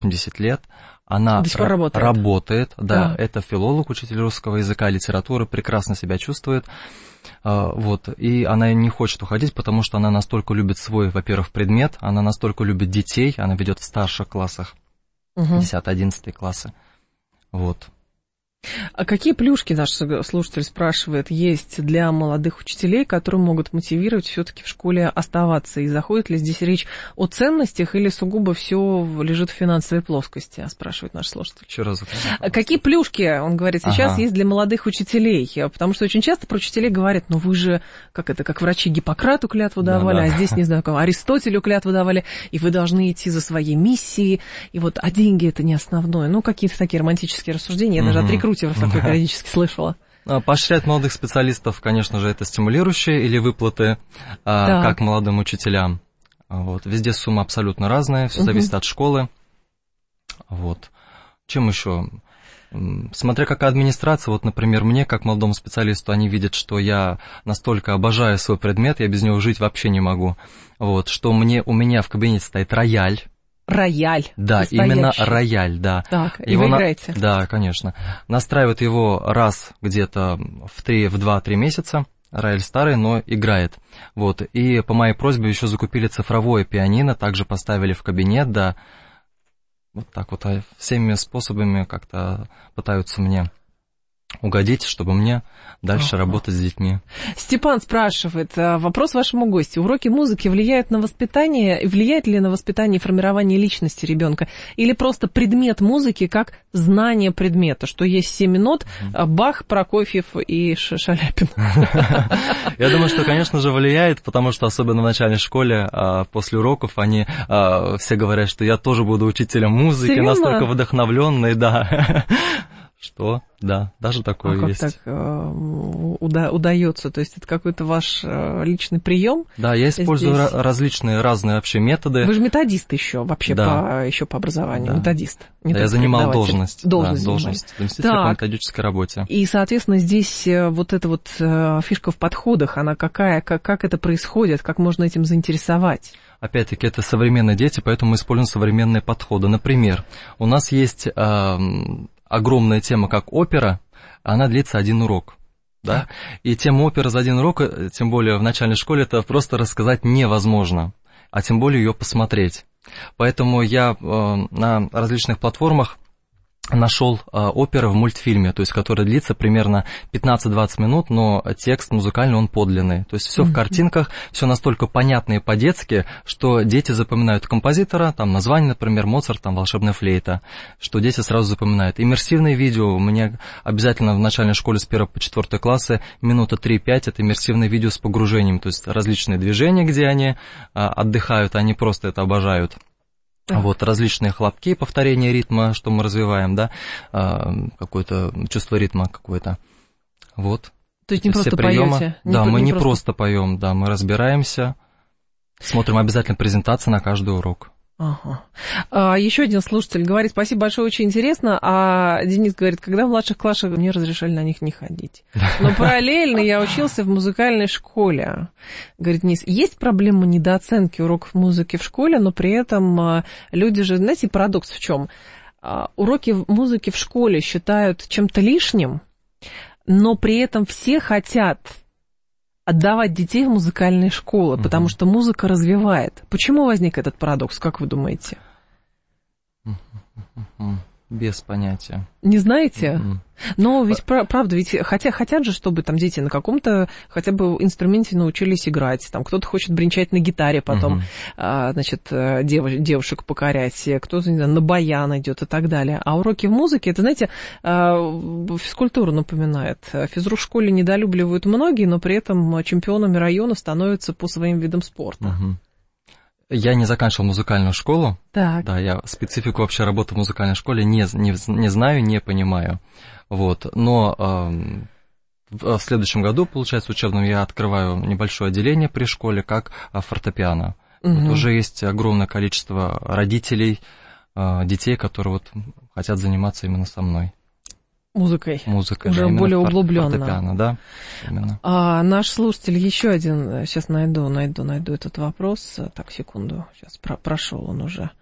10 лет. Она до сих пор работает, да, это филолог, учитель русского языка и литературы, прекрасно себя чувствует. Вот, и она не хочет уходить, потому что она настолько любит свой, во-первых, предмет, она настолько любит детей, она ведет в старших классах, 10-11 классы, вот. А какие плюшки, наш слушатель спрашивает, есть для молодых учителей, которые могут мотивировать все-таки в школе оставаться? И заходит ли здесь речь о ценностях или сугубо все лежит в финансовой плоскости, спрашивает наш слушатель. Еще раз. Какие плюшки, он говорит, сейчас есть для молодых учителей? Потому что очень часто про учителей говорят, ну вы же, как врачи Гиппократу клятву давали, а здесь, не знаю, Аристотелю клятву давали, и вы должны идти за своей миссией, и вот, а деньги это не основное. Ну, какие-то такие романтические рассуждения, я даже от рекрутеров такое периодически слышала. Поощрять молодых специалистов, конечно же, это стимулирующие или выплаты, как молодым учителям. Вот. Везде сумма абсолютно разная, все зависит от школы. Вот. Чем еще? Смотря какая администрация, вот, например, мне, как молодому специалисту, они видят, что я настолько обожаю свой предмет, я без него жить вообще не могу. Вот. Что у меня в кабинете стоит рояль. Рояль. Да, настоящий. Именно рояль, да. Так, и вы играете? Да, конечно. Настраивают его раз где-то в 2-3 месяца. Рояль старый, но играет. Вот. И по моей просьбе еще закупили цифровое пианино, также поставили в кабинет, да. Вот так вот всеми способами как-то пытаются мне угодить, чтобы мне дальше работать с детьми. Степан спрашивает, вопрос вашему гостю. Уроки музыки влияют на воспитание, влияет ли на воспитание и формирование личности ребенка? Или просто предмет музыки как знание предмета, что есть 7 нот, Бах, Прокофьев и Шаляпин? Я думаю, что, конечно же, влияет, потому что особенно в начальной школе после уроков они все говорят, что я тоже буду учителем музыки, настолько вдохновленный, да. Что? Да, даже такое есть. Как так удается? То есть это какой-то ваш личный прием? Да, я использую разные вообще методы. Вы же методист еще вообще еще по образованию, методист. Да, я занимал должность заместителя по методической работе. И, соответственно, здесь вот эта вот фишка в подходах, она какая, как это происходит, как можно этим заинтересовать? Опять-таки, это современные дети, поэтому мы используем современные подходы. Например, у нас есть огромная тема, как опера, она длится 1 урок. Да? И тему оперы за 1 урок, тем более в начальной школе, это просто рассказать невозможно, а тем более ее посмотреть. Поэтому я на различных платформах нашел оперы в мультфильме, то есть которая длится примерно 15-20 минут, но текст музыкальный, он подлинный. То есть все в картинках, все настолько понятно и по-детски, что дети запоминают композитора, там название, например, Моцарт, там волшебная флейта, что дети сразу запоминают. Иммерсивные видео, у меня обязательно в начальной школе с 1 по 4 классы минута 3-5, это иммерсивное видео с погружением, то есть различные движения, где они отдыхают, они просто это обожают. Вот различные хлопки, повторение ритма, что мы развиваем, да, какое-то чувство ритма какое-то. Вот. То есть не просто поете? Да, мы не просто поем, да, мы разбираемся, смотрим обязательно презентации на каждый урок. Ага. Еще один слушатель говорит, спасибо большое, очень интересно. А Денис говорит, когда в младших классах мне разрешали на них не ходить. Но параллельно я учился в музыкальной школе. Говорит Денис, есть проблема недооценки уроков музыки в школе, но при этом люди же, знаете, парадокс в чем? Уроки музыки в школе считают чем-то лишним, но при этом все хотят отдавать детей в музыкальные школы, потому что музыка развивает. Почему возник этот парадокс, как вы думаете? Без понятия. Не знаете? Но ведь правда, ведь хотят же, чтобы там дети на каком-то хотя бы инструменте научились играть. Там кто-то хочет бренчать на гитаре, потом, значит, девушек покорять, кто-то, не знаю, на баян идет и так далее. А уроки в музыке, это, знаете, физкультуру напоминает. Физру в школе недолюбливают многие, но при этом чемпионами района становятся по своим видам спорта. Я не заканчивал музыкальную школу. Так. Да, я специфику вообще работы в музыкальной школе не знаю, не понимаю. Вот. Но в следующем году, получается, учебном, я открываю небольшое отделение при школе, как фортепиано. Вот уже есть огромное количество родителей, детей, которые вот хотят заниматься именно со мной. Музыкой. Уже да, более углубленно. Фортепиано, да. Именно. Наш слушатель еще один, сейчас найду этот вопрос. Так, секунду, сейчас прошел он уже.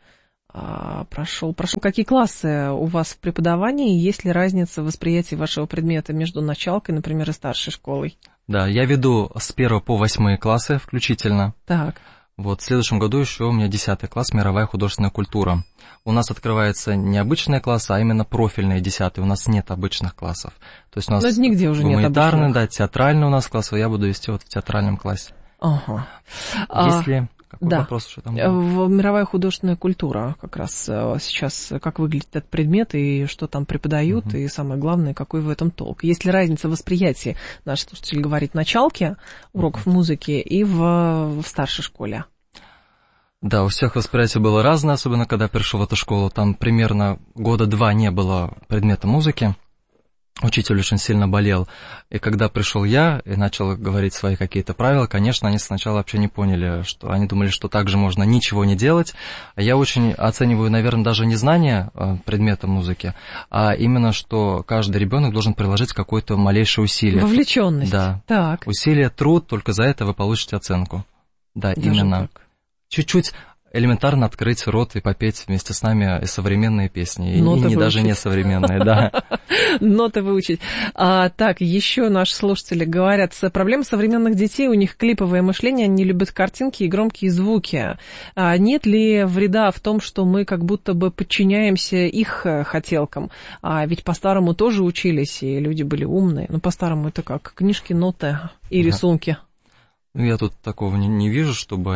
прошел. Какие классы у вас в преподавании? Есть ли разница в восприятии вашего предмета между началкой, например, и старшей школой? Да, я веду с 1 по 8 классы включительно. Так. Вот, в следующем году еще у меня 10 класс, мировая художественная культура. У нас открывается не обычные классы, а именно профильные 10. У нас нет обычных классов. То есть у нас нигде уже гуманитарный, нет обычных. да, театральный у нас класс, я буду вести вот в театральном классе. Ага. Если... Какой вопрос, что там было? Мировая художественная культура, как раз сейчас, как выглядит этот предмет, и что там преподают, и самое главное, какой в этом толк. Есть ли разница в восприятии, наш слушатель говорит, началки уроков музыки и в старшей школе? Да, у всех восприятие было разное, особенно когда я пришел в эту школу. Там примерно 2 года не было предмета музыки. Учитель очень сильно болел, и когда пришел я и начал говорить свои какие-то правила, конечно, они сначала вообще не поняли, что они думали, что так же можно ничего не делать. А я очень оцениваю, наверное, даже не знание предмета музыки, а именно, что каждый ребенок должен приложить какое-то малейшее усилие. Вовлеченность. Да. Так. Усилие, труд, только за это вы получите оценку. Да, даже именно. Так. Чуть-чуть элементарно открыть рот и попеть вместе с нами современные песни, и даже не современные, да. Ноты выучить. Так, еще наши слушатели говорят, проблема современных детей, у них клиповое мышление, они любят картинки и громкие звуки. Нет ли вреда в том, что мы как будто бы подчиняемся их хотелкам? Ведь по-старому тоже учились, и люди были умные. Но по-старому это как? Книжки, ноты и рисунки. Я тут такого не вижу, чтобы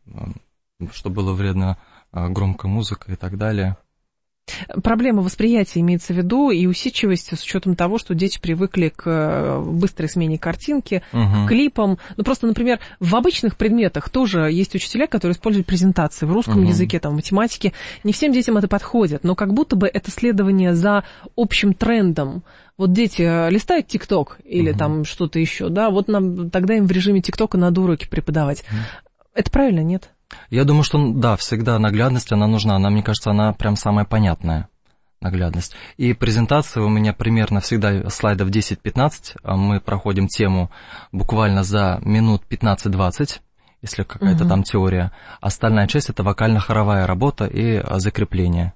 что было вредно громкая музыка и так далее. Проблема восприятия имеется в виду и усидчивости с учетом того, что дети привыкли к быстрой смене картинки, к клипам. Ну, просто, например, в обычных предметах тоже есть учителя, которые используют презентации в русском языке, там, в математике. Не всем детям это подходит, но как будто бы это следование за общим трендом. Вот дети листают ТикТок или там что-то еще, да, вот нам тогда им в режиме ТикТока надо уроки преподавать. Это правильно, нет? Я думаю, что, да, всегда наглядность, она нужна. Она, мне кажется, она прям самая понятная наглядность. И презентация у меня примерно всегда слайдов 10-15. Мы проходим тему буквально за минут 15-20, если какая-то там теория. Остальная часть – это вокально-хоровая работа и закрепление.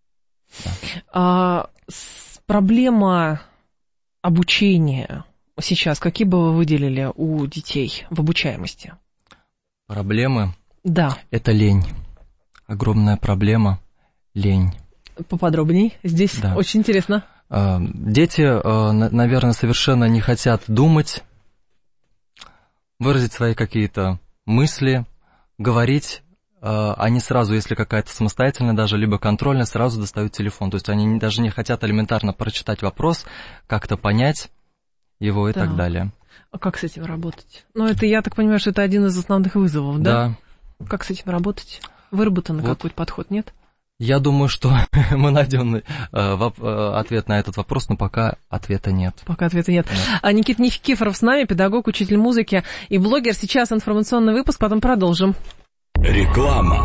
Да. Проблема обучения сейчас, какие бы вы выделили у детей в обучаемости? Проблемы? Да. Это лень. Огромная проблема – лень. Поподробней. Здесь очень интересно. Дети, наверное, совершенно не хотят думать, выразить свои какие-то мысли, говорить. Они сразу, если какая-то самостоятельная даже, либо контрольная, сразу достают телефон. То есть они даже не хотят элементарно прочитать вопрос, как-то понять его и так далее. А как с этим работать? Ну, это, я так понимаю, что это один из основных вызовов, да? Да. Как с этим работать? Выработан какой-то подход, нет? Я думаю, что мы найдем ответ на этот вопрос, но пока ответа нет. Пока ответа нет. Никита Никифоров с нами, педагог, учитель музыки и блогер. Сейчас информационный выпуск, потом продолжим. Реклама.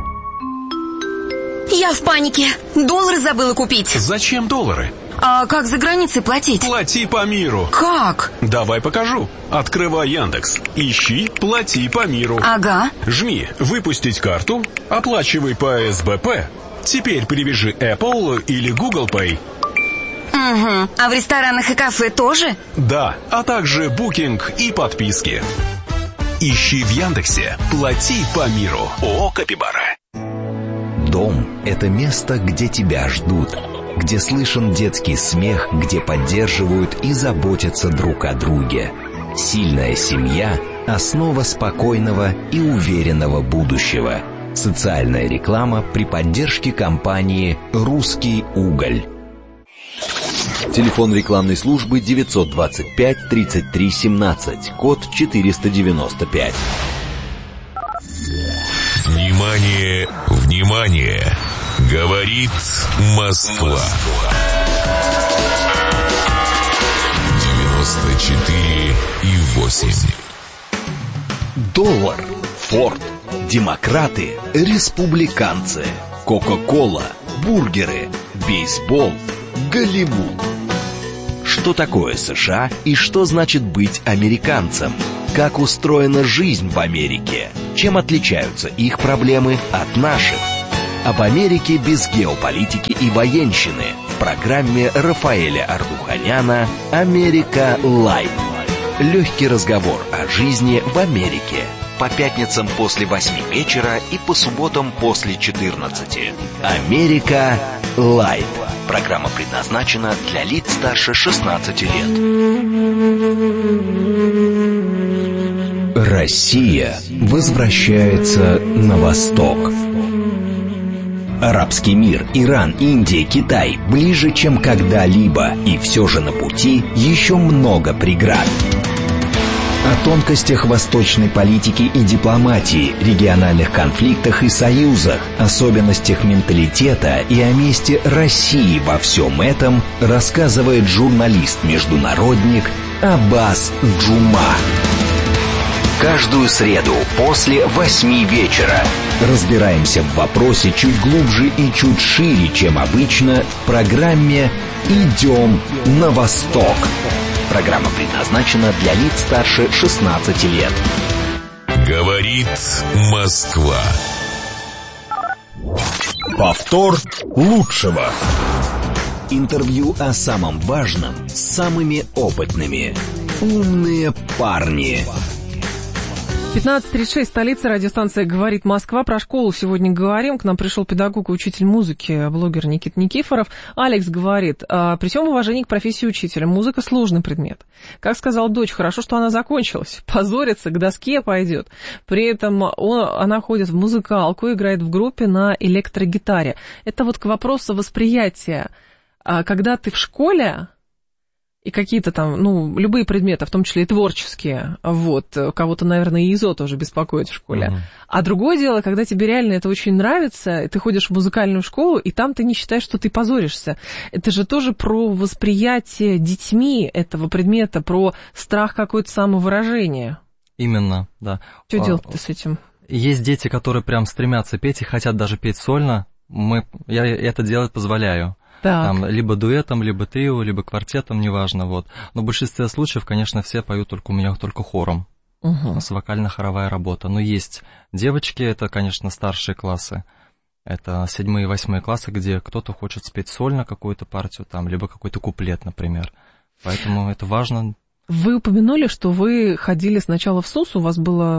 Я в панике. Доллары забыла купить. Зачем доллары? А как за границей платить? Плати по миру. Как? Давай покажу. Открывай Яндекс. Ищи «Плати по миру». Ага. Жми «Выпустить карту». Оплачивай по СБП. Теперь привяжи Apple или Google Pay. Угу. А в ресторанах и кафе тоже? Да, а также букинг и подписки. Ищи в Яндексе «Плати по миру». ООО «Капибара». Дом – это место, где тебя ждут, где слышен детский смех, где поддерживают и заботятся друг о друге. Сильная семья – основа спокойного и уверенного будущего. Социальная реклама при поддержке компании «Русский уголь». Телефон рекламной службы 925 33 17, код 495. Внимание, внимание! Говорит Москва. 94,8. Доллар, Форд, демократы, республиканцы, Кока-кола, бургеры, бейсбол, Голливуд. Что такое США и что значит быть американцем? Как устроена жизнь в Америке? Чем отличаются их проблемы от наших? Об Америке без геополитики и военщины в программе Рафаэля Ардуханяна «Америка Лайт». Легкий разговор о жизни в Америке. По пятницам после 8 вечера и по субботам после 14. «Америка Лайт». Программа предназначена для лиц старше 16 лет. Россия возвращается на восток. Арабский мир, Иран, Индия, Китай ближе, чем когда-либо. И все же на пути еще много преград. О тонкостях восточной политики и дипломатии, региональных конфликтах и союзах, особенностях менталитета и о месте России во всем этом рассказывает журналист-международник Аббас Джума. Каждую среду после 8 вечера разбираемся в вопросе чуть глубже и чуть шире, чем обычно, в программе «Идем на восток». Программа предназначена для лиц старше 16 лет. Говорит Москва. Повтор лучшего. Интервью о самом важном с самыми опытными. Умные парни. 15:36, столица, радиостанция «Говорит Москва». Про школу сегодня говорим. К нам пришел педагог и учитель музыки, блогер Никита Никифоров. Алекс говорит: при всем уважении к профессии учителя, музыка сложный предмет. Как сказала дочь, хорошо, что она закончилась. Позорится, к доске пойдет. При этом она ходит в музыкалку, играет в группе на электрогитаре. Это вот к вопросу восприятия. Когда ты в школе, и какие-то там, любые предметы, в том числе и творческие, кого-то, наверное, и ИЗО тоже беспокоит в школе. А другое дело, когда тебе реально это очень нравится, и ты ходишь в музыкальную школу, и там ты не считаешь, что ты позоришься. Это же тоже про восприятие детьми этого предмета, про страх какое-то самовыражение. Именно, да. Что делать-то с этим? Есть дети, которые прям стремятся петь и хотят даже петь сольно. Я это делать позволяю. Там, либо дуэтом, либо трио, либо квартетом, неважно, Но в большинстве случаев, конечно, все поют у меня только хором. У нас вокально-хоровая работа. Но есть девочки, это, конечно, старшие классы. Это 7 и 8 классы, где кто-то хочет спеть сольно какую-то партию, либо какой-то куплет, например. Поэтому это важно. Вы упомянули, что вы ходили сначала в СУС, у вас было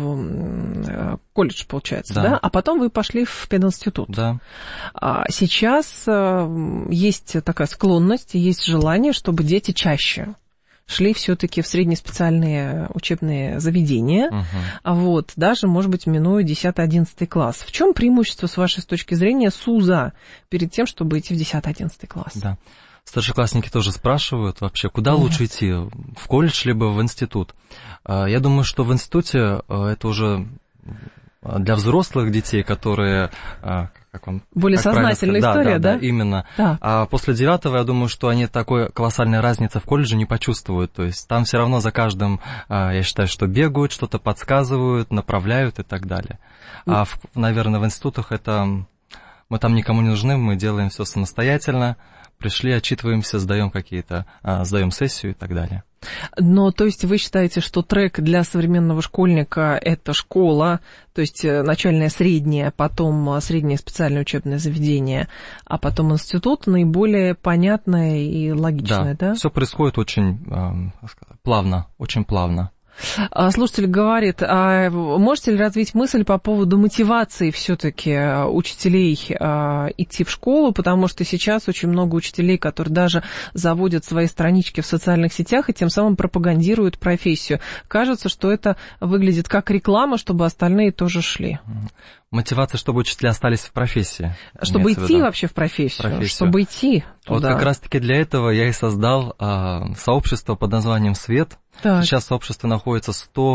колледж, получается, да? А потом вы пошли в пединститут. Да. Сейчас есть такая склонность, есть желание, чтобы дети чаще шли все-таки в среднеспециальные учебные заведения, даже, может быть, минуя 10-11 класс. В чем преимущество, с вашей точки зрения, СУЗа перед тем, чтобы идти в 10-11 класс? Да. Старшеклассники тоже спрашивают вообще, куда лучше идти, в колледж либо в институт. Я думаю, что в институте это уже для взрослых детей, которые... Более сознательная история, да? Да, именно. Да. А после 9-го, я думаю, что они такой колоссальной разницы в колледже не почувствуют. То есть там все равно за каждым, я считаю, что бегают, что-то подсказывают, направляют и так далее. А, наверное, в институтах мы там никому не нужны, мы делаем все самостоятельно. Пришли, отчитываемся, сдаем сессию и так далее. Но, то есть, вы считаете, что трек для современного школьника – это школа, то есть начальное, среднее, потом среднее специальное учебное заведение, а потом институт наиболее понятное и логичное, да? Да, все происходит очень плавно, очень плавно. Слушатель говорит, а можете ли развить мысль по поводу мотивации все-таки учителей идти в школу, потому что сейчас очень много учителей, которые даже заводят свои странички в социальных сетях и тем самым пропагандируют профессию. Кажется, что это выглядит как реклама, чтобы остальные тоже шли. Мотивация, чтобы учителя остались в профессии. Чтобы идти вообще в профессию. Чтобы идти туда. Вот как раз-таки для этого я и создал сообщество под названием «Свет». Так. Сейчас в сообществе находится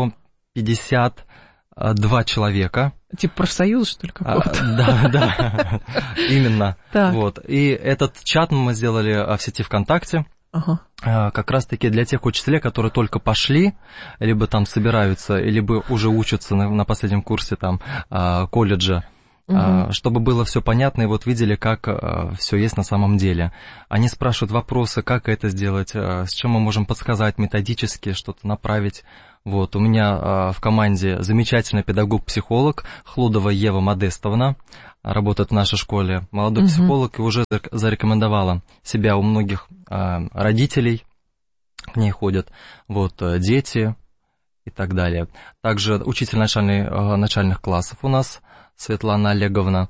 152 человека. Типа профсоюз, что ли, какого-то? Да, именно. И этот чат мы сделали в сети ВКонтакте. Как раз-таки для тех учителей, которые только пошли, либо там собираются, либо уже учатся на последнем курсе колледжа, чтобы было все понятно и видели, как все есть на самом деле. Они спрашивают вопросы, как это сделать, с чем мы можем подсказать методически, что-то направить. Вот, у меня в команде замечательный педагог-психолог Хлудова Ева Модестовна, работает в нашей школе. Молодой психолог и уже зарекомендовала себя у многих родителей, к ней ходят, вот, дети и так далее. Также учитель начальных классов у нас, Светлана Олеговна.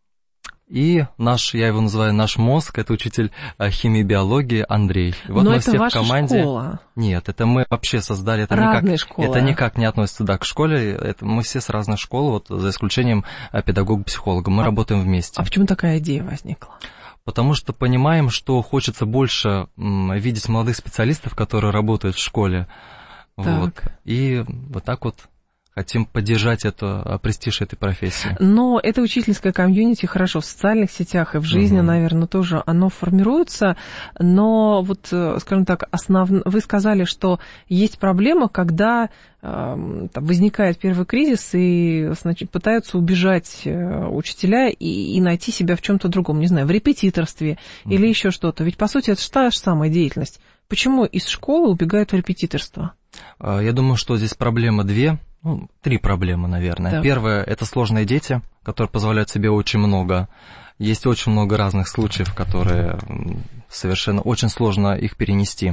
И я его называю наш мозг, это учитель химии и биологии Андрей. Вот но мы это все ваша в команде. Школа. Нет, это мы вообще создали. Разные школы. Это никак не относится, да, к школе. Это мы все с разных школ, вот, за исключением педагога-психолога. Мы работаем вместе. А почему такая идея возникла? Потому что понимаем, что хочется больше видеть молодых специалистов, которые работают в школе. Вот. И вот так вот хотим поддержать престиж этой профессии. Но это учительское комьюнити хорошо в социальных сетях и в жизни, наверное, тоже оно формируется. Но вот, скажем так, вы сказали, что есть проблема, когда возникает первый кризис, и, значит, пытаются убежать учителя и найти себя в чем-то другом, не знаю, в репетиторстве или еще что-то. Ведь, по сути, это же та же самая деятельность. Почему из школы убегают в репетиторство? Я думаю, что здесь проблема три проблемы, наверное. Так. Первое – это сложные дети, которые позволяют себе очень много. Есть очень много разных случаев, которые совершенно очень сложно их перенести.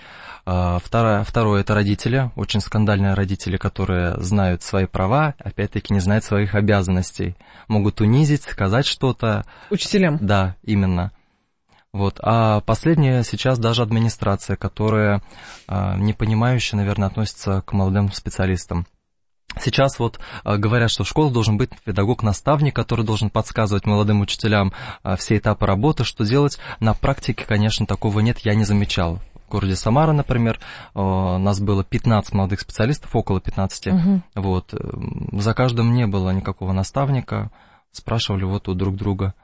Второе – это родители, очень скандальные родители, которые знают свои права, опять-таки не знают своих обязанностей. Могут унизить, сказать что-то. Учителям? Да, именно. Вот. А последнее сейчас даже администрация, которая непонимающе, наверное, относится к молодым специалистам. Сейчас вот говорят, что в школе должен быть педагог-наставник, который должен подсказывать молодым учителям все этапы работы, что делать. На практике, конечно, такого нет, я не замечал. В городе Самара, например, у нас было 15 молодых специалистов, около 15. Вот. За каждым не было никакого наставника, спрашивали вот у друг друга.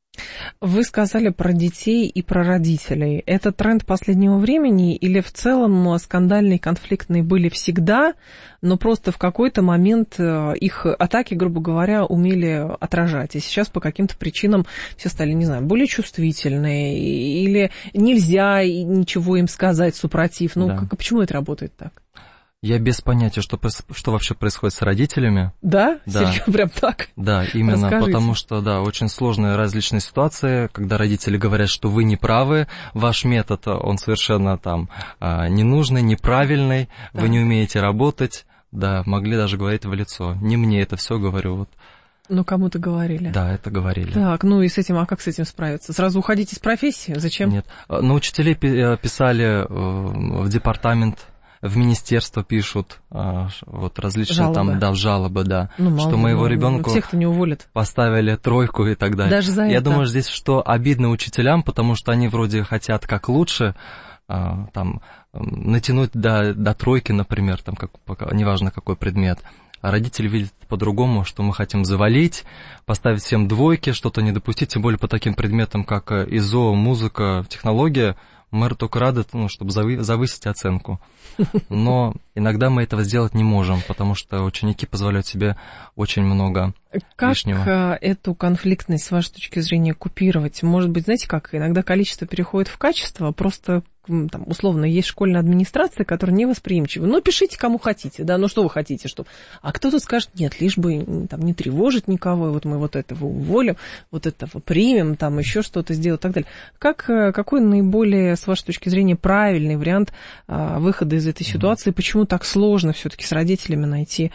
Вы сказали про детей и про родителей. Это тренд последнего времени или в целом скандальные, конфликтные были всегда, но просто в какой-то момент их атаки, грубо говоря, умели отражать, и сейчас по каким-то причинам все стали, не знаю, более чувствительные, или нельзя ничего им сказать, супротив. Почему это работает так? Я без понятия, что вообще происходит с родителями. Да? Да. Серьезно, прям так? Да, именно, Расскажите. потому что, да, очень сложные различные ситуации, когда родители говорят, что вы не правы, ваш метод, он совершенно там ненужный, неправильный, да. Вы не умеете работать, да, могли даже говорить в лицо. Не мне это все говорю, вот. Ну, кому-то говорили. Да, это говорили. Так, ну и с этим, как с этим справиться? Сразу уходить из профессии? Зачем? Нет, но учителей писали в департамент, в министерство пишут вот различные жалобы. там жалобы, да, что моего ребенка всех-то не уволят. Поставили 3 и так далее. Даже за Я это. думаю, здесь что обидно учителям, потому что они вроде хотят как лучше, там натянуть до 3, например, там неважно какой предмет. А родители видят по-другому, что мы хотим завалить, поставить всем 2, что-то не допустить, тем более по таким предметам, как ИЗО, музыка, технология. Мы только рады, чтобы завысить оценку. Но иногда мы этого сделать не можем, потому что ученики позволяют себе очень много лишнего. Как эту конфликтность, с вашей точки зрения, купировать? Может быть, знаете как, иногда количество переходит в качество, просто там, условно, есть школьная администрация, которая невосприимчива. Ну, пишите, кому хотите, да, ну что вы хотите, что... А кто-то скажет, нет, лишь бы там не тревожить никого, вот мы вот этого уволим, вот этого примем, там еще что-то сделать и так далее. Какой наиболее, с вашей точки зрения, правильный вариант выхода из этой ситуации? Почему так сложно все-таки с родителями найти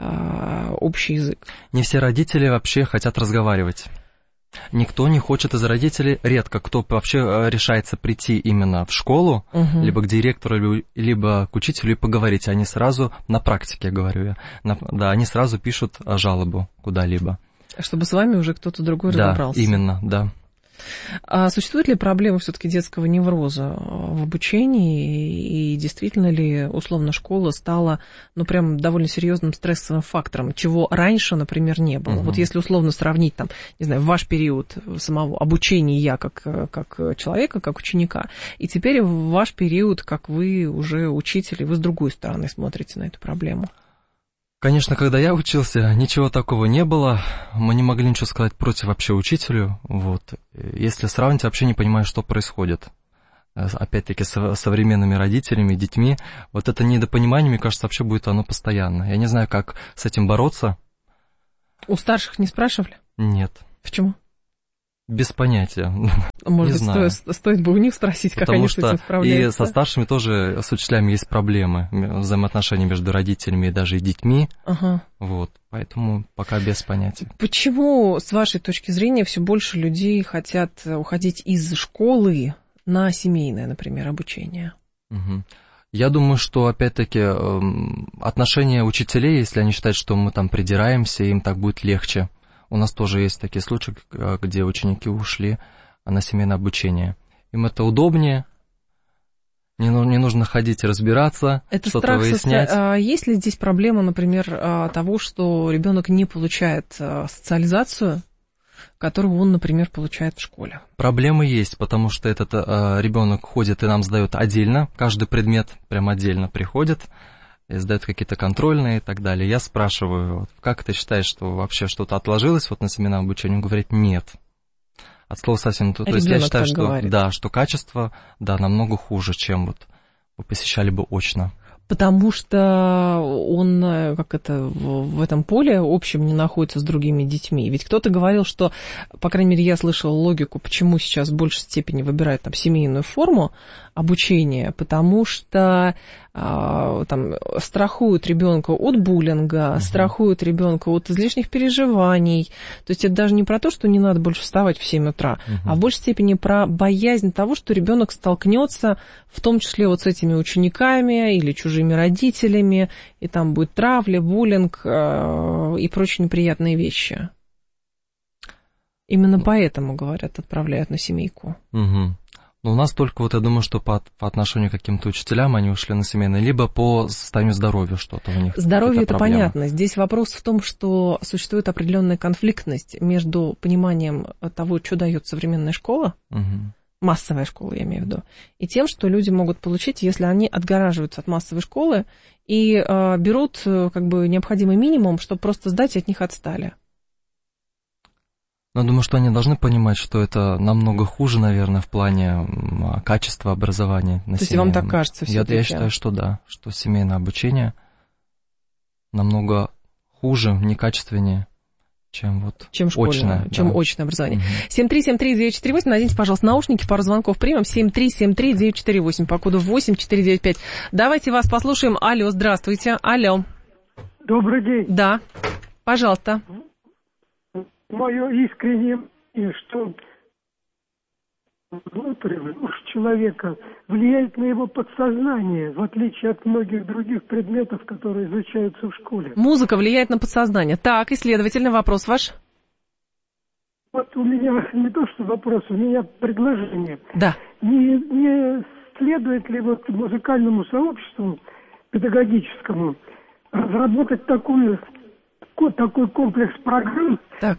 общий язык? Не все родители вообще хотят разговаривать. Никто не хочет из родителей, редко кто вообще решается прийти именно в школу, либо к директору, либо к учителю и поговорить. Они сразу, на практике, говорю я, они сразу пишут жалобу куда-либо. Чтобы с вами уже кто-то другой разобрался. Да, именно, да. А существует ли проблема все-таки детского невроза в обучении, и действительно ли, условно, школа стала, прям довольно серьезным стрессовым фактором, чего раньше, например, не было? Вот если условно сравнить, там, не знаю, ваш период самого обучения как человека, как ученика, и теперь ваш период, как вы уже учитель, и вы с другой стороны смотрите на эту проблему. Конечно, когда я учился, ничего такого не было, мы не могли ничего сказать против вообще учителю, вот. Если сравнить, вообще не понимаю, что происходит. опять-таки, современными родителями, детьми, вот это недопонимание, мне кажется, вообще будет оно постоянно. Я не знаю, как с этим бороться. У старших не спрашивали? Нет. Почему? Без понятия. Может быть, стоит бы у них спросить, как они с этим справляются. И со старшими тоже, с учителями есть проблемы, взаимоотношения между родителями и даже и детьми. Ага. Вот, поэтому пока без понятия. Почему, с вашей точки зрения, все больше людей хотят уходить из школы на семейное, например, обучение? Угу. Я думаю, что, опять-таки, отношения учителей, если они считают, что мы там придираемся, им так будет легче. У нас тоже есть такие случаи, где ученики ушли на семейное обучение. Им это удобнее, не нужно ходить и разбираться, это что-то выяснять. Есть ли здесь проблема, например, того, что ребенок не получает социализацию, которую он, например, получает в школе? Проблемы есть, потому что этот ребенок ходит и нам сдает отдельно, каждый предмет прям отдельно приходит, и сдают какие-то контрольные и так далее. Я спрашиваю, вот, как ты считаешь, что вообще что-то отложилось вот на семейном обучении? Он говорит, нет. От слова совсем... То есть я считаю, что, да, что качество, да, намного хуже, чем вот вы посещали бы очно. Потому что он, в этом поле общем не находится с другими детьми. Ведь кто-то говорил, что, по крайней мере, я слышала логику, почему сейчас в большей степени выбирают там семейную форму обучения, потому что там страхуют ребенка от буллинга, страхуют ребенка от излишних переживаний. То есть это даже не про то, что не надо больше вставать в 7 утра, а в большей степени про боязнь того, что ребенок столкнется, в том числе вот с этими учениками или чужими родителями, и там будет травля, буллинг и прочие неприятные вещи. Именно поэтому, говорят, отправляют на семейку. Но у нас только, вот я думаю, что по отношению к каким-то учителям они ушли на семейное, либо по состоянию здоровья что-то у них. Здоровье это понятно. Здесь вопрос в том, что существует определенная конфликтность между пониманием того, что дает современная школа, массовая школа, я имею в виду, и тем, что люди могут получить, если они отгораживаются от массовой школы и берут как бы необходимый минимум, чтобы просто сдать и от них отстали. Но думаю, что они должны понимать, что это намного хуже, наверное, в плане качества образования. То есть вам так кажется все-таки? Я считаю, что да, что семейное обучение намного хуже, некачественнее, чем очное. Чем очное образование. 7373948, наденьте, пожалуйста, наушники, пару звонков примем. 7373948, по коду 8495. Давайте вас послушаем. Алло, здравствуйте. Алло. Добрый день. Да, пожалуйста. Мое искреннее мнение, что внутренность человека влияет на его подсознание, в отличие от многих других предметов, которые изучаются в школе. Музыка влияет на подсознание. Так, и следовательно, вопрос ваш? Вот у меня не то что вопрос, у меня предложение. Да. Не следует ли вот музыкальному сообществу педагогическому разработать такой комплекс программ? Так.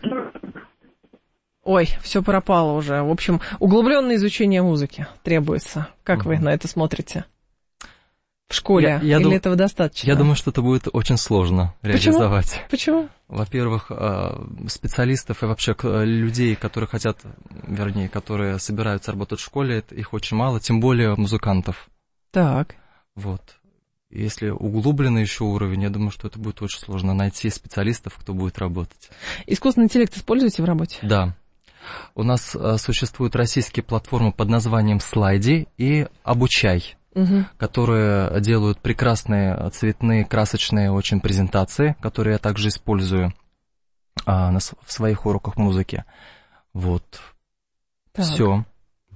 Ой, все пропало уже. В общем, углубленное изучение музыки требуется. Как вы на это смотрите? В школе? Или этого достаточно? Я думаю, что это будет очень сложно реализовать. Почему? Во-первых, специалистов и вообще людей, которые хотят, вернее, которые собираются работать в школе, их очень мало, тем более музыкантов. Так. Вот. Если углубленный еще уровень, я думаю, что это будет очень сложно найти специалистов, кто будет работать. Искусственный интеллект используете в работе? Да. У нас существуют российские платформы под названием «Слайди» и «Обучай», которые делают прекрасные цветные, красочные очень презентации, которые я также использую в своих уроках музыки. Вот. Все.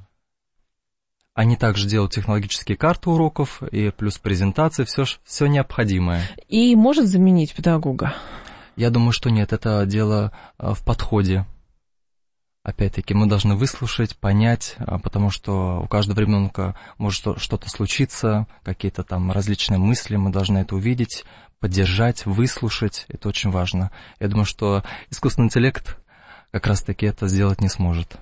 Они также делают технологические карты уроков и плюс презентации, все необходимое. И может заменить педагога? Я думаю, что нет, это дело в подходе. Опять-таки, мы должны выслушать, понять, потому что у каждого ребенка может что-то случиться, какие-то там различные мысли, мы должны это увидеть, поддержать, выслушать, это очень важно. Я думаю, что искусственный интеллект как раз-таки это сделать не сможет.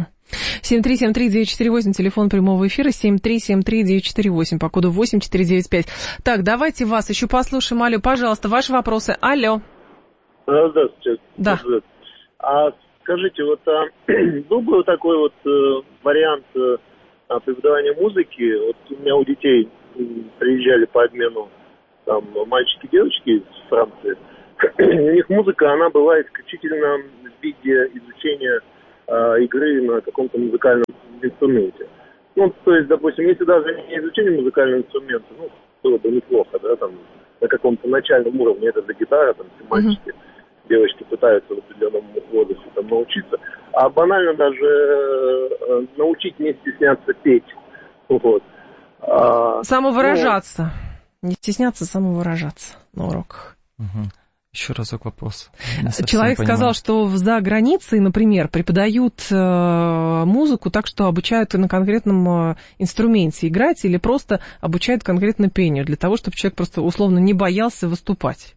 7373948, телефон прямого эфира, 7373948, по коду 8495. Так, давайте вас еще послушаем. Алло, пожалуйста, ваши вопросы. Алло. Здравствуйте. Да. Скажите, был бы такой вариант преподавания музыки. Вот у меня у детей приезжали по обмену там мальчики и девочки из Франции. У них музыка, она была исключительно в виде изучения игры на каком-то музыкальном инструменте. Ну, то есть, допустим, если даже не изучение музыкального инструмента, ну, было бы неплохо, да, там, на каком-то начальном уровне, это для гитары, там, все мальчики, девочки пытаются в определенном возрасте там научиться, а банально даже научить не стесняться петь, вот. Самовыражаться. Не стесняться, самовыражаться на уроках. Еще разок вопрос. Человек сказал, что за границей, например, преподают музыку так, что обучают на конкретном инструменте играть или просто обучают конкретно пению, для того, чтобы человек просто условно не боялся выступать.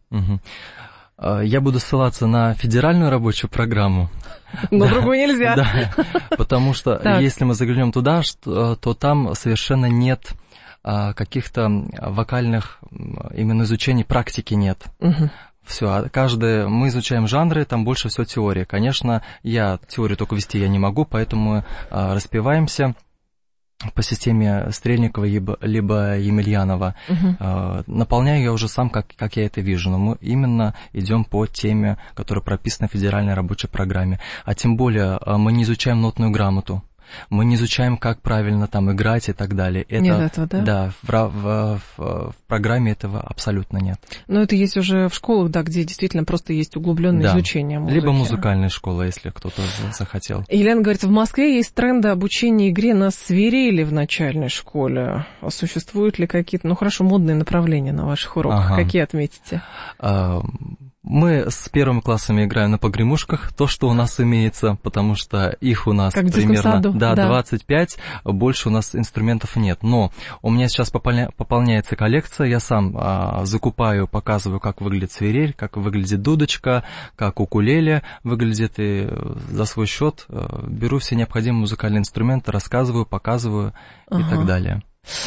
Я буду ссылаться на федеральную рабочую программу. Но другую нельзя. Да, потому что если мы заглянем туда, то там совершенно нет каких-то вокальных именно изучений, практики нет. Все, мы изучаем жанры, там больше всего теория. Конечно, я теорию только вести я не могу, поэтому распеваемся по системе Стрельникова либо Емельянова. Наполняю я уже сам, как я это вижу, но мы именно идем по теме, которая прописана в федеральной рабочей программе. А тем более мы не изучаем нотную грамоту. Мы не изучаем, как правильно там играть и так далее. Нет этого, да? Да, в программе этого абсолютно нет. Но это есть уже в школах, да, где действительно просто есть углубленное изучение музыки. Либо музыкальная школа, если кто-то захотел. Елена говорит, в Москве есть тренды обучения игре на свирели в начальной школе. А существуют ли какие-то, модные направления на ваших уроках? Какие отметите? Мы с первыми классами играем на погремушках, то, что у нас имеется, потому что их у нас как примерно 25, больше у нас инструментов нет. Но у меня сейчас пополняется коллекция, я сам закупаю, показываю, как выглядит свирель, как выглядит дудочка, как укулеле выглядит, и за свой счет беру все необходимые музыкальные инструменты, рассказываю, показываю и так далее.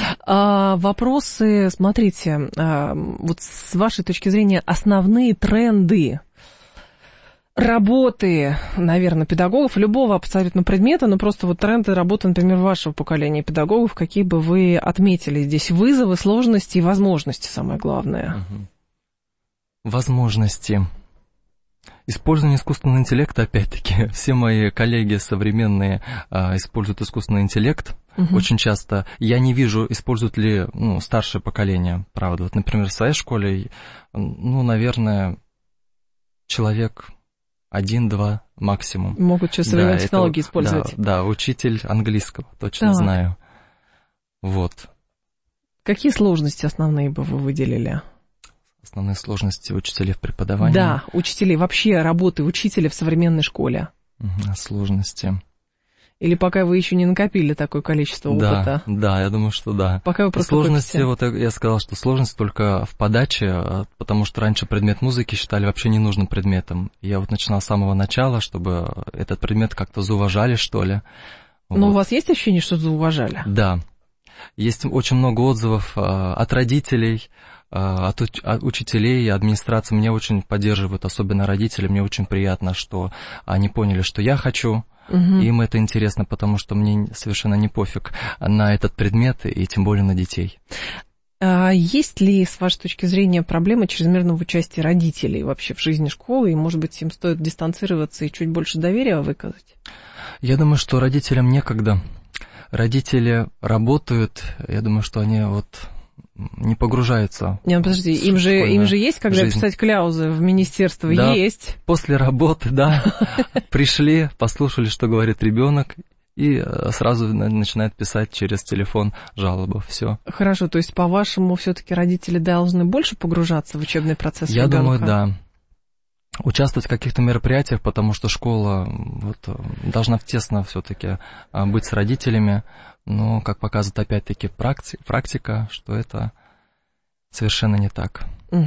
Вопросы, смотрите, вот с вашей точки зрения основные тренды работы, наверное, педагогов, любого абсолютно предмета, но просто вот тренды работы, например, вашего поколения педагогов, какие бы вы отметили здесь вызовы, сложности и возможности, самое главное? Возможности. Использование искусственного интеллекта, опять-таки, все мои коллеги современные используют искусственный интеллект. Очень часто я не вижу, используют ли старшее поколение, правда. Вот, например, в своей школе, наверное, человек 1-2 максимум. Могут сейчас современные технологии использовать. Да, учитель английского, точно знаю. Вот. Какие сложности основные бы вы выделили? Основные сложности учителей в преподавании. Да, учителей, вообще работы учителя в современной школе. Сложности. Или пока вы еще не накопили такое количество опыта? Да, я думаю, что да. Пока вы просто сложности, вот я сказал, что сложность только в подаче, потому что раньше предмет музыки считали вообще ненужным предметом. Я вот начинал с самого начала, чтобы этот предмет как-то зауважали, что ли. Но у вас есть ощущение, что зауважали? Да. Есть очень много отзывов от родителей, от учителей и администрации. Меня очень поддерживают, особенно родители. Мне очень приятно, что они поняли, что я хочу. Им это интересно, потому что мне совершенно не пофиг на этот предмет и тем более на детей. Есть ли, с вашей точки зрения, проблемы чрезмерного участия родителей вообще в жизни школы? И, может быть, им стоит дистанцироваться и чуть больше доверия выказать? Я думаю, что родителям некогда. Родители работают, я думаю, что они не погружаются. Нет, подожди, им же есть, когда жизнь. Писать кляузы в министерство? Да, есть. После работы, да, пришли, послушали, что говорит ребенок, и сразу начинает писать через телефон жалобу, все. Хорошо, то есть, по-вашему, все-таки родители должны больше погружаться в учебный процесс ребенка? Я думаю, да. Участвовать в каких-то мероприятиях, потому что школа должна тесно все-таки быть с родителями, но, как показывает опять-таки практика, что это совершенно не так.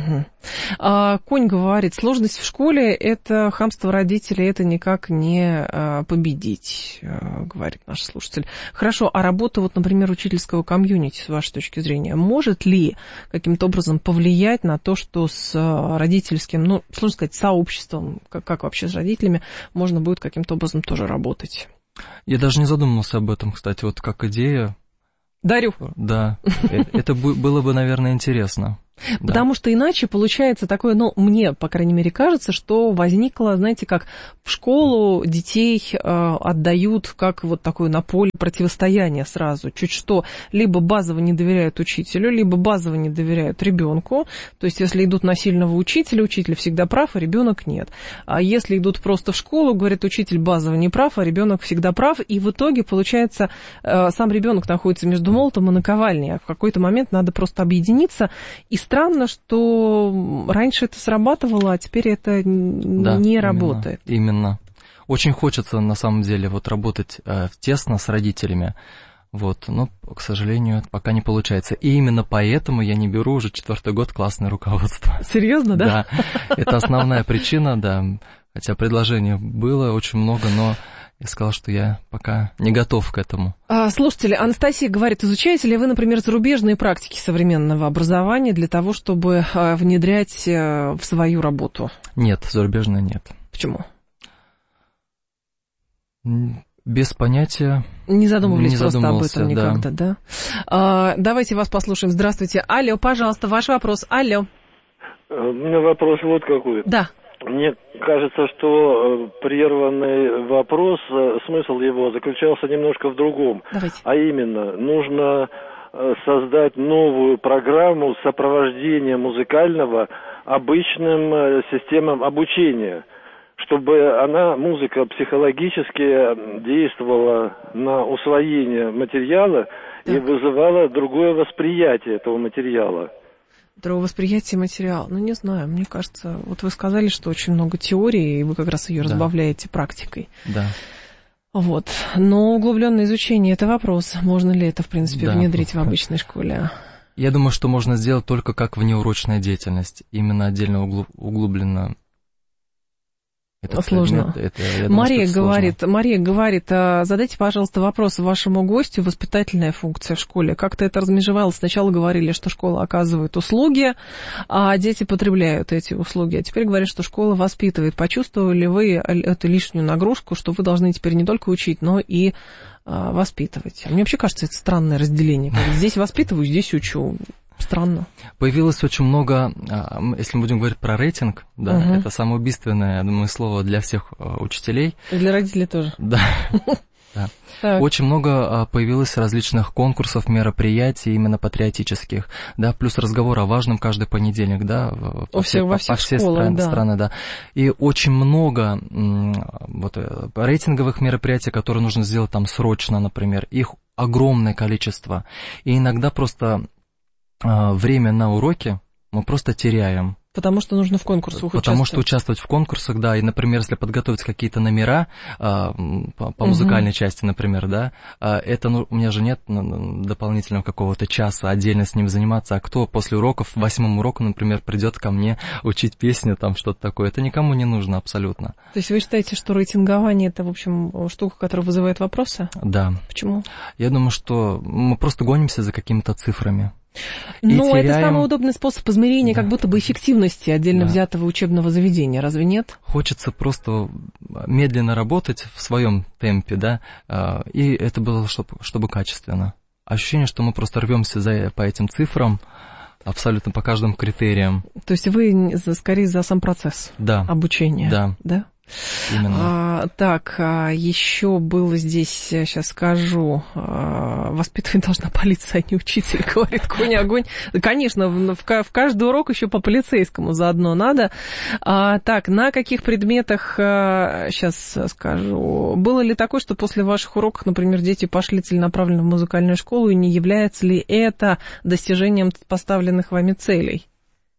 Конь говорит, сложность в школе – это хамство родителей, это никак не победить, говорит наш слушатель. Хорошо, а работа, например, учительского комьюнити, с вашей точки зрения, может ли каким-то образом повлиять на то, что с родительским, сложно сказать, сообществом, как вообще с родителями, можно будет каким-то образом тоже работать? Я даже не задумывался об этом, кстати, вот как идея. Дарю. Да, это было бы, наверное, интересно. Потому что иначе получается такое, ну, мне, по крайней мере, кажется, что возникло, знаете, как в школу детей отдают как вот такое на поле противостояние сразу. Чуть что, либо базово не доверяют учителю, либо базово не доверяют ребенку. То есть, если идут на сильного учителя, учитель всегда прав, а ребенок нет. А если идут просто в школу, говорит, учитель базово не прав, а ребенок всегда прав. И в итоге, получается, сам ребенок находится между молотом и наковальней. А в какой-то момент надо просто объединиться. И странно, что раньше это срабатывало, а теперь это не работает. Именно. Очень хочется, на самом деле, вот работать тесно с родителями, вот, но, к сожалению, пока не получается. И именно поэтому я не беру уже 4-й год классное руководство. Серьезно, да? Да, это основная причина, да. Хотя предложений было очень много, но я сказал, что я пока не готов к этому. Слушатели, Анастасия говорит, изучаете ли вы, например, зарубежные практики современного образования для того, чтобы внедрять в свою работу? Нет, зарубежные нет. Почему? Без понятия. Не задумывались просто об этом никогда, да? Давайте вас послушаем. Здравствуйте. Алло, пожалуйста, ваш вопрос. Алло. У меня вопрос вот какой. Да. Мне кажется, что прерванный вопрос, смысл его заключался немножко в другом. Давайте. А именно, нужно создать новую программу сопровождения музыкального обычным системам обучения, чтобы музыка психологически действовала на усвоение материала и вызывала другое восприятие этого материала. Восприятие материала. Ну, не знаю, мне кажется, вот вы сказали, что очень много теории, и вы как раз ее разбавляете практикой. Да. Вот. Но углубленное изучение – это вопрос. Можно ли это, в принципе, внедрить в обычной школе? Я думаю, что можно сделать только как внеурочная деятельность. Именно отдельно углубленно. Это сложно. Мария говорит, задайте, пожалуйста, вопрос вашему гостю, воспитательная функция в школе. Как-то это размежевалось. Сначала говорили, что школа оказывает услуги, а дети потребляют эти услуги. А теперь говорят, что школа воспитывает. Почувствовали ли вы эту лишнюю нагрузку, что вы должны теперь не только учить, но и воспитывать? Мне вообще кажется, это странное разделение. Здесь воспитываю, здесь учу. Странно. Появилось очень много, если мы будем говорить про рейтинг, да, это самоубийственное, я думаю, слово для всех учителей. И для родителей тоже. Да. Да. Очень много появилось различных конкурсов, мероприятий, именно патриотических, да, плюс разговор о важном каждый понедельник, да, во всех школах, страны, да. И очень много вот, рейтинговых мероприятий, которые нужно сделать там срочно, например, их огромное количество. И иногда просто время на уроки мы просто теряем. Потому что нужно в конкурсах участвовать. Потому что участвовать в конкурсах, да, и, например, если подготовить какие-то номера по музыкальной части, например, да, это, у меня же нет дополнительного какого-то часа отдельно с ним заниматься, а кто после уроков, 8-му уроку, например, придет ко мне учить песню, там что-то такое, это никому не нужно абсолютно. То есть вы считаете, что рейтингование это, в общем, штука, которая вызывает вопросы? Да. Почему? Я думаю, что мы просто гонимся за какими-то цифрами. Но это самый удобный способ измерения как будто бы эффективности отдельно взятого учебного заведения, разве нет? Хочется просто медленно работать в своем темпе, да, и это было, чтобы качественно. Ощущение, что мы просто рвемся по этим цифрам, абсолютно по каждым критериям. То есть вы скорее за сам процесс обучения? Да. Именно. Так, еще было здесь, сейчас скажу, воспитывать должна полиция, а не учитель, говорит Коня Огонь. Конечно, в каждый урок еще по полицейскому заодно надо. Так, на каких предметах, сейчас скажу, было ли такое, что после ваших уроков, например, дети пошли целенаправленно в музыкальную школу, и не является ли это достижением поставленных вами целей?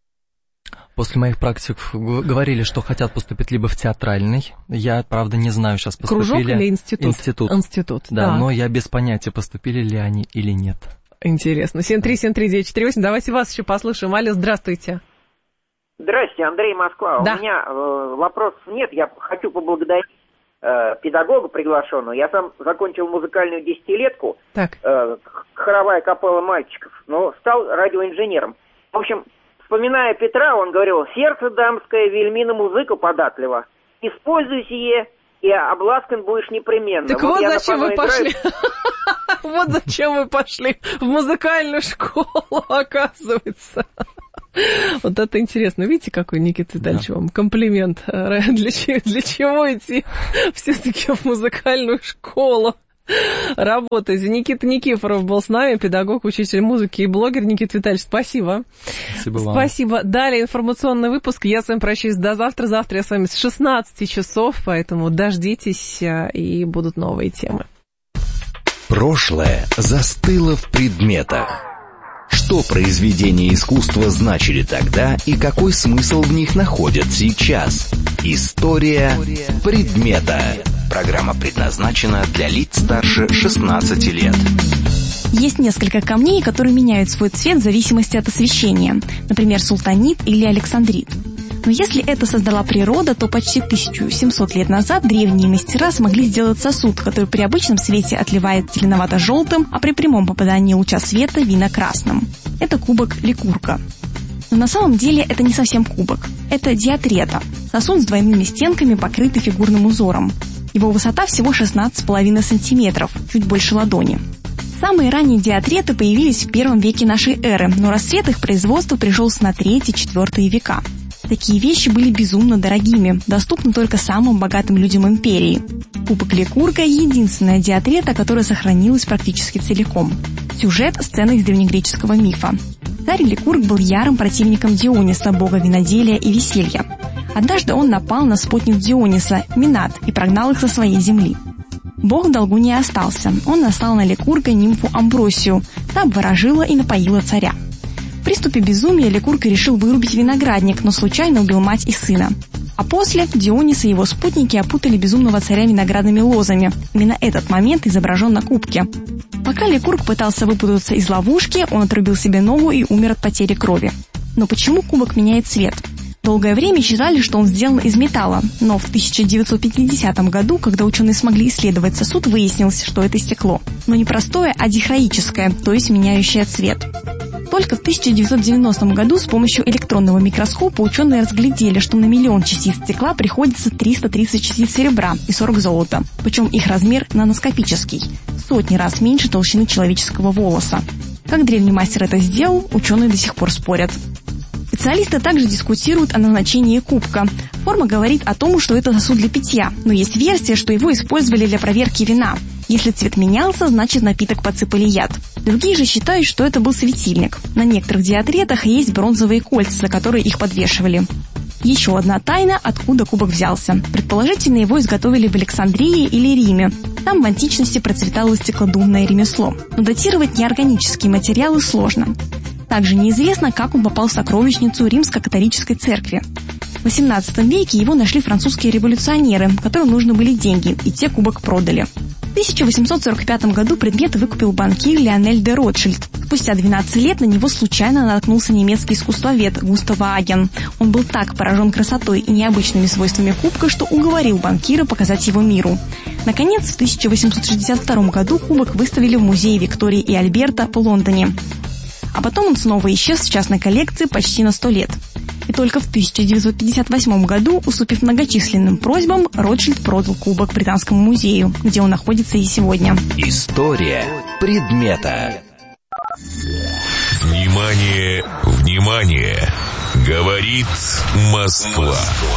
После моих практик говорили, что хотят поступить либо в театральный. Я, правда, не знаю, сейчас поступили. Кружок или институт? Институт, да. Но я без понятия, поступили ли они или нет. Интересно. 7373948. Давайте вас еще послушаем. Алло, здравствуйте. Здрасте, Андрей, Москва. Да. У меня вопросов нет. Я хочу поблагодарить педагога приглашенного. Я сам закончил музыкальную десятилетку. Так. Хоровая капелла мальчиков. Но стал радиоинженером. В общем, вспоминая Петра, он говорил: «Сердце дамское, вельми на музыку податливо. Используй сие, и обласкан будешь непременно. Так вот зачем вы пошли. Вот зачем вы пошли в музыкальную школу, оказывается. Вот это интересно. Видите, какой Никита Витальевич вам комплимент. Для чего идти все-таки в музыкальную школу? Работайте. Никита Никифоров был с нами, педагог, учитель музыки и блогер. Никита Витальевич, спасибо. Спасибо вам. Спасибо. Далее информационный выпуск. Я с вами прощаюсь до завтра. Завтра я с вами с 16 часов, поэтому дождитесь, и будут новые темы. Прошлое застыло в предметах. Что произведения искусства значили тогда и какой смысл в них находят сейчас? История предмета. Программа предназначена для лиц старше 16 лет. Есть несколько камней, которые меняют свой цвет в зависимости от освещения. Например, султанит или александрит. Но если это создала природа, то почти 1700 лет назад древние мастера смогли сделать сосуд, который при обычном свете отливает зеленовато-желтым, а при прямом попадании луча света вино-красным. Это кубок Ликурга. Но на самом деле это не совсем кубок. Это диатрета. Сосуд с двойными стенками, покрытый фигурным узором. Его высота всего 16,5 сантиметров, чуть больше ладони. Самые ранние диатреты появились в первом веке нашей эры, но расцвет их производства пришелся на 3-4 века. Такие вещи были безумно дорогими, доступны только самым богатым людям империи. Кубок Ликурга – единственная диатрета, которая сохранилась практически целиком. Сюжет – сцена из древнегреческого мифа. Царь Ликург был ярым противником Диониса, бога виноделия и веселья. Однажды он напал на спутник Диониса, Минат, и прогнал их со своей земли. Бог в долгу не остался. Он наслал на Ликурга нимфу Амбросию. Та обворожила и напоила царя. В приступе безумия Ликург решил вырубить виноградник, но случайно убил мать и сына. А после Дионис и его спутники опутали безумного царя виноградными лозами. Именно этот момент изображен на кубке. Пока Ликург пытался выпутаться из ловушки, он отрубил себе ногу и умер от потери крови. Но почему кубок меняет цвет? Долгое время считали, что он сделан из металла, но в 1950 году, когда ученые смогли исследовать сосуд, выяснилось, что это стекло. Но не простое, а дихроическое, то есть меняющее цвет. Только в 1990 году с помощью электронного микроскопа ученые разглядели, что на 1 миллион частиц стекла приходится 330 частиц серебра и 40 золота. Причем их размер наноскопический, в сотни раз меньше толщины человеческого волоса. Как древний мастер это сделал, ученые до сих пор спорят. Специалисты также дискутируют о назначении кубка. Форма говорит о том, что это сосуд для питья, но есть версия, что его использовали для проверки вина. Если цвет менялся, значит напиток подсыпали яд. Другие же считают, что это был светильник. На некоторых диатретах есть бронзовые кольца, за которые их подвешивали. Еще одна тайна, откуда кубок взялся. Предположительно, его изготовили в Александрии или Риме. Там в античности процветало стеклодувное ремесло. Но датировать неорганические материалы сложно. Также неизвестно, как он попал в сокровищницу Римско-католической церкви. В XVIII веке его нашли французские революционеры, которым нужны были деньги, и те кубок продали. В 1845 году предмет выкупил банкир Леонель де Ротшильд. Спустя 12 лет на него случайно наткнулся немецкий искусствовед Густав Аген. Он был так поражен красотой и необычными свойствами кубка, что уговорил банкира показать его миру. Наконец, в 1862 году кубок выставили в музее Виктории и Альберта в Лондоне. А потом он снова исчез в частной коллекции почти на 100 лет. И только в 1958 году, уступив многочисленным просьбам, Ротшильд продал кубок Британскому музею, где он находится и сегодня. История предмета. Внимание, внимание! Говорит Москва.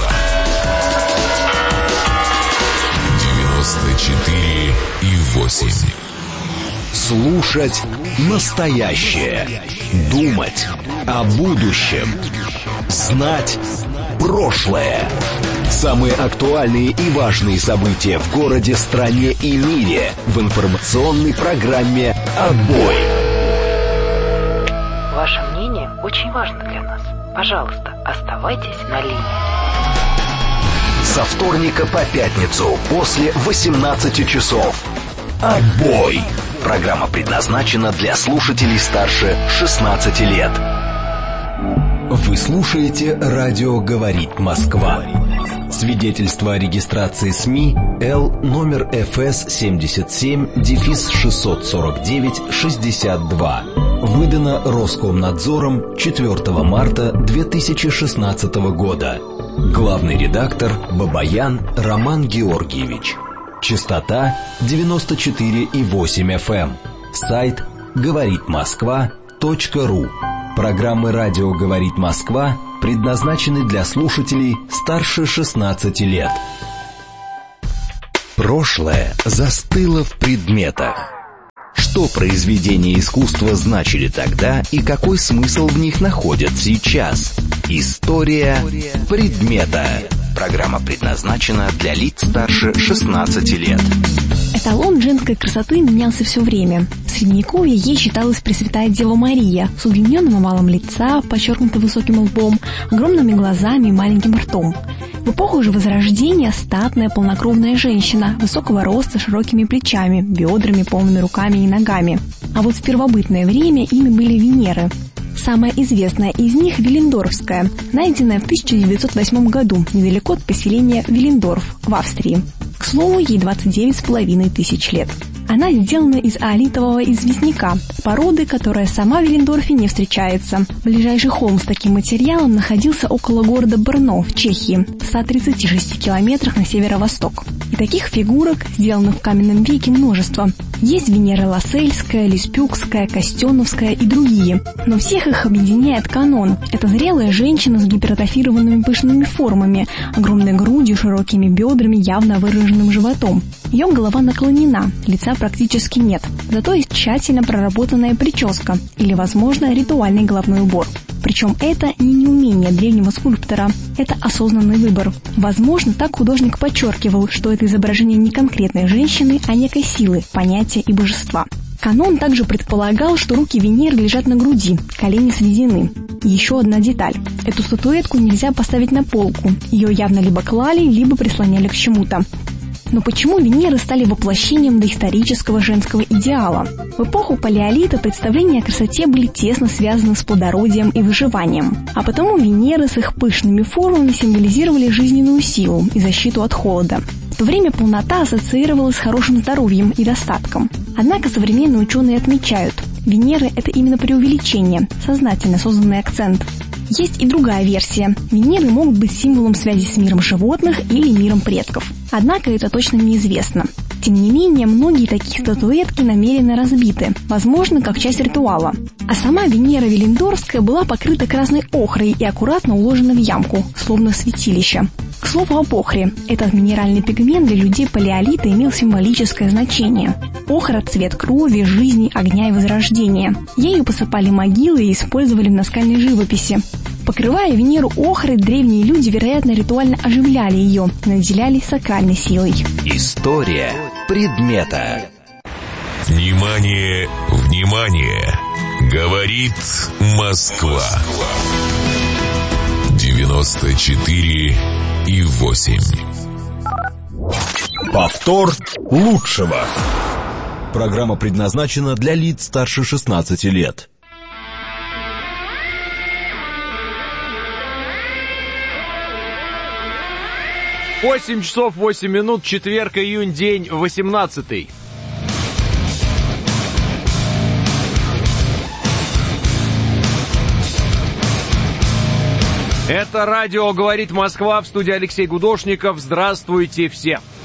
94,8. Слушать настоящее. Думать о будущем. Знать прошлое. Самые актуальные и важные события в городе, стране и мире в информационной программе «Отбой». Ваше мнение очень важно для нас. Пожалуйста, оставайтесь на линии. Со вторника по пятницу после 18 часов. «Отбой». Программа предназначена для слушателей старше 16 лет. Вы слушаете «Радио говорит Москва». Свидетельство о регистрации СМИ Л номер ФС 77-649-62. Выдано Роскомнадзором 4 марта 2016 года. Главный редактор Бабаян Роман Георгиевич. Частота 94,8 FM. Сайт говоритмосква.ру. Программы «Радио говорит Москва» предназначены для слушателей старше 16 лет. Прошлое застыло в предметах. Что произведения искусства значили тогда и какой смысл в них находят сейчас? История предмета. Программа предназначена для лиц старше 16 лет. Эталон женской красоты менялся все время. В Средневековье ей считалась Пресвятая Дева Мария с удлиненным овалом лица, подчеркнуто высоким лбом, огромными глазами и маленьким ртом. В эпоху же Возрождения статная полнокровная женщина, высокого роста, широкими плечами, бедрами, полными руками и ногами. А вот в первобытное время ими были Венеры. Самая известная из них – Виллендорфская, найденная в 1908 году недалеко от поселения Виллендорф в Австрии. К слову, ей 29,5 тысяч лет. Она сделана из аолитового известняка, породы, которая сама в Виллендорфе не встречается. Ближайший холм с таким материалом находился около города Брно в Чехии, в 136 километрах на северо-восток. И таких фигурок, сделанных в каменном веке, множество. Есть Венера Лассельская, Леспюкская, Костеновская и другие. Но всех их объединяет канон. Это зрелая женщина с гипертрофированными пышными формами, огромной грудью, широкими бедрами, явно выраженным животом. Ее голова наклонена, лица практически нет. Зато есть тщательно проработанная прическа или, возможно, ритуальный головной убор. Причем это не неумение древнего скульптора, это осознанный выбор. Возможно, так художник подчеркивал, что это изображение не конкретной женщины, а некой силы, понятия и божества. Канон также предполагал, что руки Венеры лежат на груди, колени сведены. И еще одна деталь. Эту статуэтку нельзя поставить на полку. Ее явно либо клали, либо прислоняли к чему-то. Но почему Венеры стали воплощением доисторического женского идеала? В эпоху Палеолита представления о красоте были тесно связаны с плодородием и выживанием. А потому Венеры с их пышными формами символизировали жизненную силу и защиту от холода. В то время полнота ассоциировалась с хорошим здоровьем и достатком. Однако современные ученые отмечают, Венеры – это именно преувеличение, сознательно созданный акцент. Есть и другая версия. Венеры могут быть символом связи с миром животных или миром предков. Однако это точно неизвестно. Тем не менее, многие такие статуэтки намеренно разбиты, возможно, как часть ритуала. А сама Венера Виллендорфская была покрыта красной охрой и аккуратно уложена в ямку, словно святилище. К слову об охре. Этот минеральный пигмент для людей палеолита имел символическое значение. Охра – цвет крови, жизни, огня и возрождения. Ею посыпали могилы и использовали в наскальной живописи. Покрывая Венеру охрой, древние люди, вероятно, ритуально оживляли ее, наделяли сакральной силой. История предмета. Внимание, внимание! Говорит Москва. 94,8. Повтор лучшего. Программа предназначена для лиц старше 16 лет. 8 часов 8 минут, четверг, июнь, день 18. Это радио «Говорит Москва», в студии Алексей Гудошников. Здравствуйте все.